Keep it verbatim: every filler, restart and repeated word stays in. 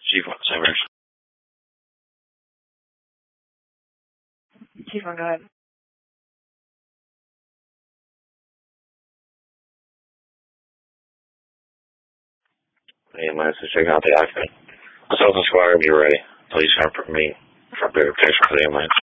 Chief one, Savers. Chief one, go ahead. Hey, minus to check out the occupant. Southern Squire, be ready. Please confirm me for verification for the ambulance.